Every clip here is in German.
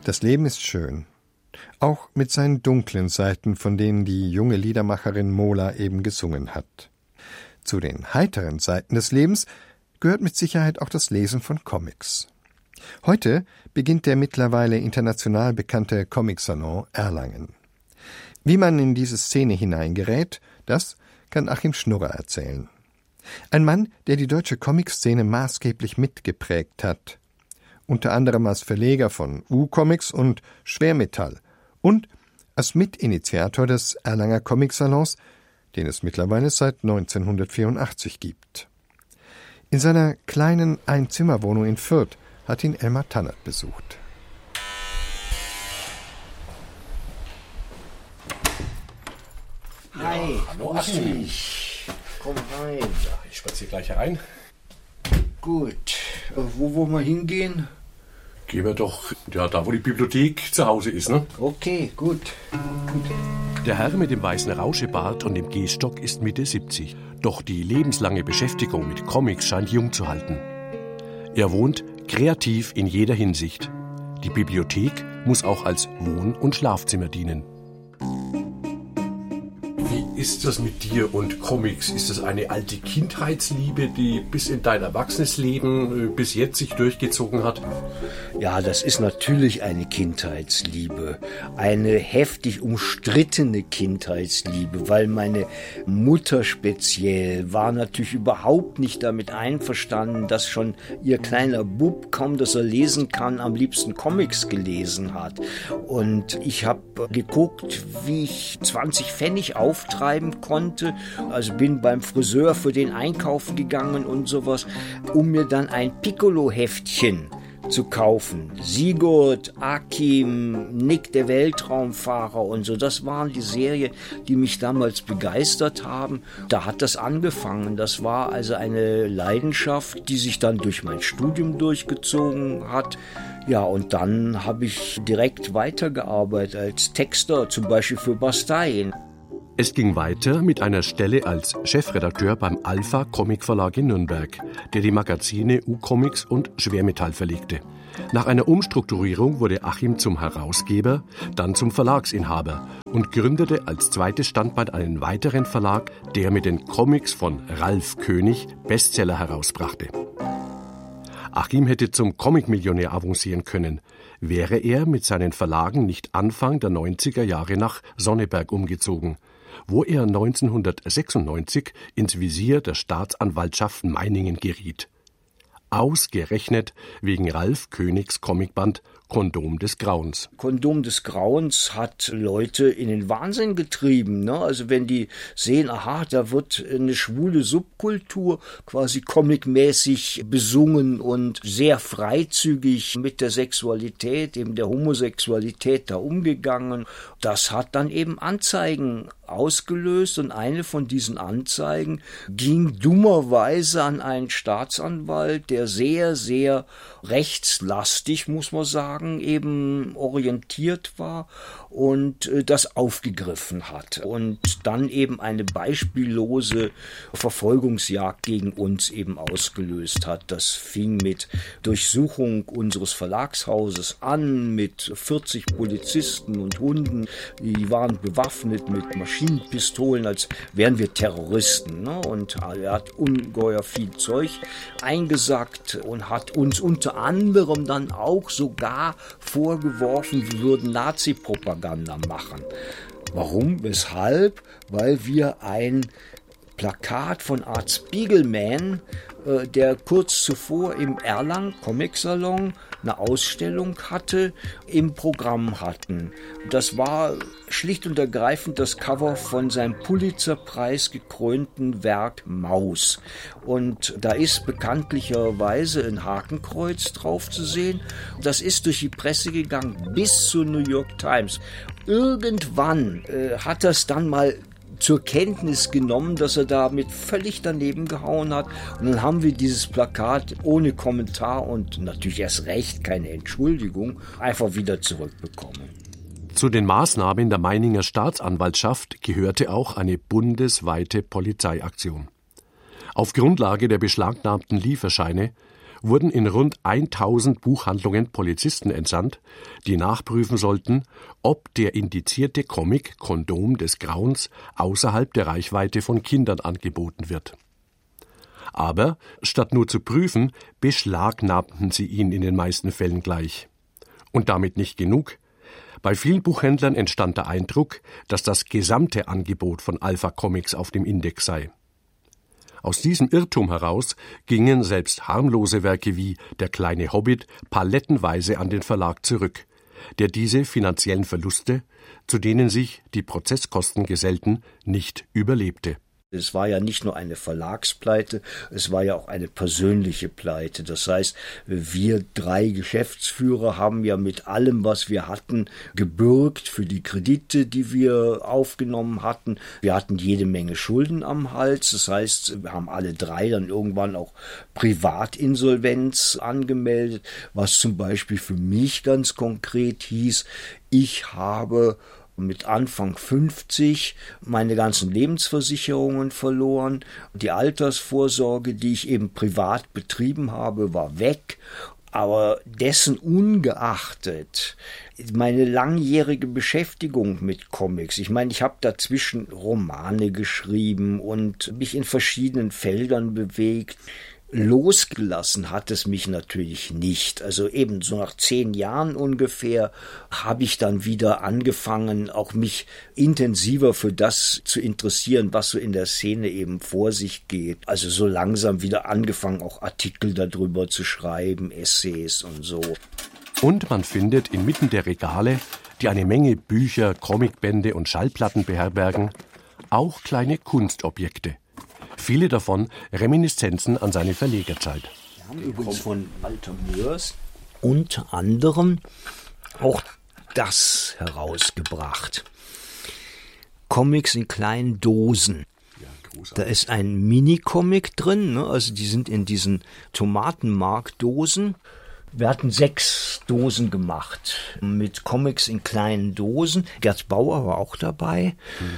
Das Leben ist schön, auch mit seinen dunklen Seiten, von denen die junge Liedermacherin Mola eben gesungen hat. Zu den heiteren Seiten des Lebens gehört mit Sicherheit auch das Lesen von Comics. Heute beginnt der mittlerweile international bekannte Comic-Salon Erlangen. Wie man in diese Szene hineingerät, das kann Achim Schnurrer erzählen. Ein Mann, der die deutsche Comic-Szene maßgeblich mitgeprägt hat. Unter anderem als Verleger von U-Comics und Schwermetall und als Mitinitiator des Erlanger Comic-Salons, den es mittlerweile seit 1984 gibt. In seiner kleinen Einzimmerwohnung in Fürth hat ihn Elmar Tannert besucht. Hi, hallo Achim. Komm rein. Ja, ich spaziere gleich herein. Gut. Wo wollen wir hingehen? Gehen wir doch da, wo die Bibliothek zu Hause ist, ne? Okay, gut. Der Herr mit dem weißen Rauschebart und dem Gehstock ist Mitte 70. Doch die lebenslange Beschäftigung mit Comics scheint jung zu halten. Er wohnt kreativ in jeder Hinsicht. Die Bibliothek muss auch als Wohn- und Schlafzimmer dienen. Wie ist das mit dir und Comics? Ist das eine alte Kindheitsliebe, die bis in dein Erwachsenesleben bis jetzt sich durchgezogen hat? Ja, das ist natürlich eine Kindheitsliebe. Eine heftig umstrittene Kindheitsliebe, weil meine Mutter speziell war natürlich überhaupt nicht damit einverstanden, dass schon ihr kleiner Bub, kaum dass er lesen kann, am liebsten Comics gelesen hat. Und ich habe geguckt, wie ich 20 Pfennig auftreiben konnte. Also bin beim Friseur für den Einkaufen gegangen und sowas, um mir dann ein Piccolo-Heftchen zu kaufen. Sigurd, Akim, Nick der Weltraumfahrer und so. Das waren die Serien, die mich damals begeistert haben. Da hat das angefangen. Das war also eine Leidenschaft, die sich dann durch mein Studium durchgezogen hat. Ja, und dann habe ich direkt weitergearbeitet als Texter, zum Beispiel für Bastei. Es ging weiter mit einer Stelle als Chefredakteur beim Alpha Comic Verlag in Nürnberg, der die Magazine U-Comics und Schwermetall verlegte. Nach einer Umstrukturierung wurde Achim zum Herausgeber, dann zum Verlagsinhaber und gründete als zweites Standbein einen weiteren Verlag, der mit den Comics von Ralf König Bestseller herausbrachte. Achim hätte zum Comic-Millionär avancieren können, wäre er mit seinen Verlagen nicht Anfang der 90er Jahre nach Sonneberg umgezogen, wo er 1996 ins Visier der Staatsanwaltschaft Meiningen geriet. Ausgerechnet wegen Ralf Königs Comicband Kondom des Grauens. Kondom des Grauens hat Leute in den Wahnsinn getrieben, ne? Also wenn die sehen, aha, da wird eine schwule Subkultur quasi comicmäßig besungen und sehr freizügig mit der Sexualität, eben der Homosexualität da umgegangen. Das hat dann eben Anzeigen ausgelöst und eine von diesen Anzeigen ging dummerweise an einen Staatsanwalt, der sehr, sehr rechtslastig, muss man sagen, eben orientiert war und das aufgegriffen hat und dann eben eine beispiellose Verfolgungsjagd gegen uns eben ausgelöst hat. Das fing mit Durchsuchung unseres Verlagshauses an, mit 40 Polizisten und Hunden, die waren bewaffnet mit Maschinenpistolen, als wären wir Terroristen, ne? Und er hat ungeheuer viel Zeug eingesackt und hat uns unter anderem dann auch sogar vorgeworfen, wir würden Nazi-Propaganda machen. Warum? Weshalb? Weil wir ein Plakat von Art Spiegelman, der kurz zuvor im Erlangen Comic-Salon eine Ausstellung hatte, im Programm hatten. Das war schlicht und ergreifend das Cover von seinem Pulitzer-Preis gekrönten Werk Maus. Und da ist bekanntlicherweise ein Hakenkreuz drauf zu sehen. Das ist durch die Presse gegangen bis zur New York Times. Irgendwann hat das dann mal zur Kenntnis genommen, dass er damit völlig daneben gehauen hat. Und dann haben wir dieses Plakat ohne Kommentar und natürlich erst recht keine Entschuldigung einfach wieder zurückbekommen. Zu den Maßnahmen der Meininger Staatsanwaltschaft gehörte auch eine bundesweite Polizeiaktion. Auf Grundlage der beschlagnahmten Lieferscheine wurden in rund 1000 Buchhandlungen Polizisten entsandt, die nachprüfen sollten, ob der indizierte Comic Kondom des Grauens außerhalb der Reichweite von Kindern angeboten wird. Aber statt nur zu prüfen, beschlagnahmten sie ihn in den meisten Fällen gleich. Und damit nicht genug. Bei vielen Buchhändlern entstand der Eindruck, dass das gesamte Angebot von Alpha Comics auf dem Index sei. Aus diesem Irrtum heraus gingen selbst harmlose Werke wie Der kleine Hobbit palettenweise an den Verlag zurück, der diese finanziellen Verluste, zu denen sich die Prozesskosten gesellten, nicht überlebte. Es war ja nicht nur eine Verlagspleite, es war ja auch eine persönliche Pleite. Das heißt, wir 3 Geschäftsführer haben ja mit allem, was wir hatten, gebürgt für die Kredite, die wir aufgenommen hatten. Wir hatten jede Menge Schulden am Hals. Das heißt, wir haben alle 3 dann irgendwann auch Privatinsolvenz angemeldet, was zum Beispiel für mich ganz konkret hieß, ich habe mit Anfang 50 meine ganzen Lebensversicherungen verloren. Die Altersvorsorge, die ich eben privat betrieben habe, war weg. Aber dessen ungeachtet meine langjährige Beschäftigung mit Comics, ich meine, ich habe dazwischen Romane geschrieben und mich in verschiedenen Feldern bewegt. Losgelassen hat es mich natürlich nicht. Also eben so nach 10 Jahren ungefähr habe ich dann wieder angefangen, auch mich intensiver für das zu interessieren, was so in der Szene eben vor sich geht. Also so langsam wieder angefangen, auch Artikel darüber zu schreiben, Essays und so. Und man findet inmitten der Regale, die eine Menge Bücher, Comicbände und Schallplatten beherbergen, auch kleine Kunstobjekte. Viele davon Reminiszenzen an seine Verlegerzeit. Wir haben übrigens von Walter Mörs unter anderem auch das herausgebracht. Comics in kleinen Dosen. Da ist ein Mini-Comic drin, ne? Also die sind in diesen Tomatenmarkdosen. Wir hatten 6 Dosen gemacht mit Comics in kleinen Dosen. Gerd Bauer war auch dabei.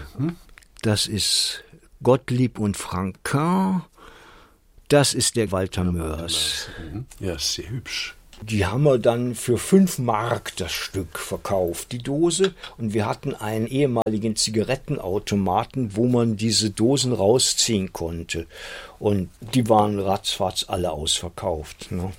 Das ist Gottlieb und Franquin, das ist der Walter Mörs. Ja, sehr hübsch. Die haben wir dann für 5 Mark das Stück verkauft, die Dose. Und wir hatten einen ehemaligen Zigarettenautomaten, wo man diese Dosen rausziehen konnte. Und die waren ratzfatz alle ausverkauft, ne?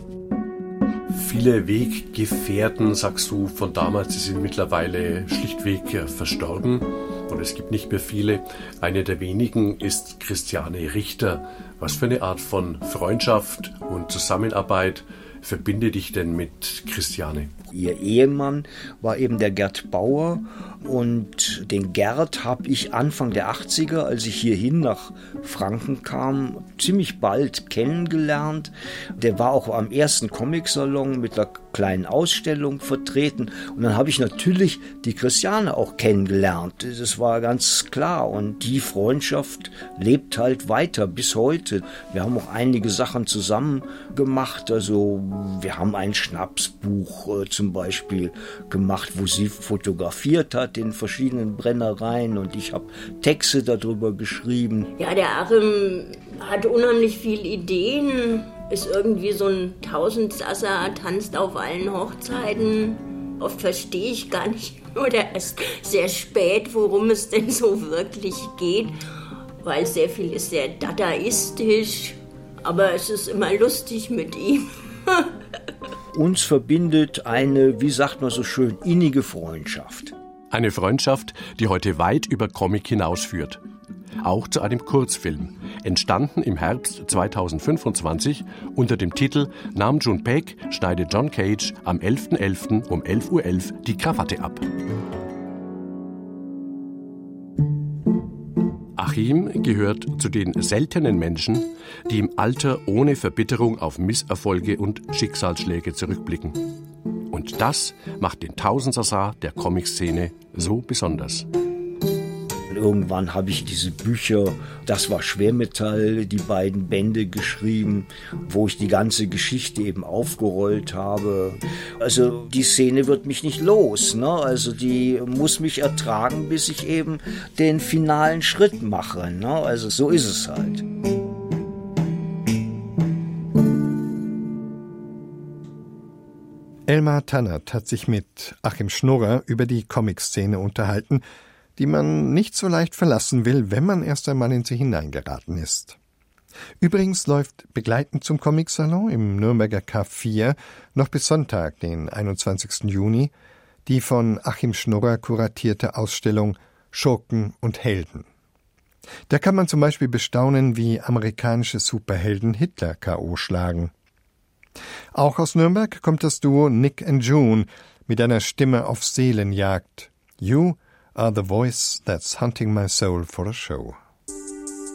Viele Weggefährten, sagst du, von damals, die sind mittlerweile schlichtweg verstorben. Und es gibt nicht mehr viele. Eine der wenigen ist Christiane Richter. Was für eine Art von Freundschaft und Zusammenarbeit verbindet dich denn mit Christiane? Ihr Ehemann war eben der Gerd Bauer und den Gerd habe ich Anfang der 80er, als ich hierhin nach Franken kam, ziemlich bald kennengelernt. Der war auch am ersten Comicsalon mit einer kleinen Ausstellung vertreten und dann habe ich natürlich die Christiane auch kennengelernt. Das war ganz klar und die Freundschaft lebt halt weiter bis heute. Wir haben auch einige Sachen zusammen gemacht, also wir haben ein Schnapsbuch zum Beispiel gemacht, wo sie fotografiert hat in verschiedenen Brennereien und ich habe Texte darüber geschrieben. Ja, der Achim hat unheimlich viele Ideen, ist irgendwie so ein Tausendsasser, tanzt auf allen Hochzeiten. Oft verstehe ich gar nicht oder erst sehr spät, worum es denn so wirklich geht, weil sehr viel ist sehr dadaistisch, aber es ist immer lustig mit ihm. Uns verbindet eine, wie sagt man so schön, innige Freundschaft. Eine Freundschaft, die heute weit über Comic hinausführt. Auch zu einem Kurzfilm, entstanden im Herbst 2025 unter dem Titel Nam June Paik schneidet John Cage am 11.11. um 11.11 Uhr die Krawatte ab. Achim gehört zu den seltenen Menschen, die im Alter ohne Verbitterung auf Misserfolge und Schicksalsschläge zurückblicken. Und das macht den Tausendsasa der Comic-Szene so besonders. Irgendwann habe ich diese Bücher, das war Schwermetall, die beiden Bände geschrieben, wo ich die ganze Geschichte eben aufgerollt habe. Also die Szene wird mich nicht los, ne? Also die muss mich ertragen, bis ich eben den finalen Schritt mache, ne? Also so ist es halt. Elmar Tannert hat sich mit Achim Schnurrer über die Comic-Szene unterhalten, die man nicht so leicht verlassen will, wenn man erst einmal in sie hineingeraten ist. Übrigens läuft begleitend zum Comic-Salon im Nürnberger K4 noch bis Sonntag, den 21. Juni, die von Achim Schnurrer kuratierte Ausstellung Schurken und Helden. Da kann man zum Beispiel bestaunen, wie amerikanische Superhelden Hitler K.O. schlagen. Auch aus Nürnberg kommt das Duo Nick and June mit einer Stimme auf Seelenjagd. You are the voice that's hunting my soul for a show.